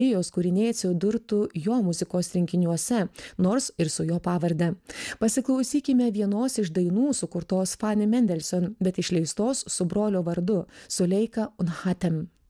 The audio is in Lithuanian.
jos kūriniai atsidurtų jo muzikos rinkiniuose, nors ir su jo pavarde. Pasiklausykime vienos iš dainų sukurtos Fanny Mendelssohn, bet išleistos su brolio vardu Suleika Unhatem.